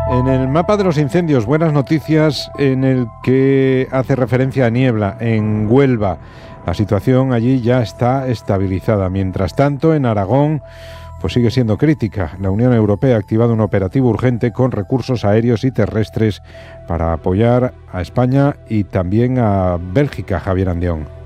En el mapa de los incendios, buenas noticias en el que hace referencia a niebla en Huelva. La situación allí ya está estabilizada. Mientras tanto, en Aragón, pues sigue siendo crítica. La Unión Europea ha activado un operativo urgente con recursos aéreos y terrestres para apoyar a España y también a Bélgica, Javier Andión.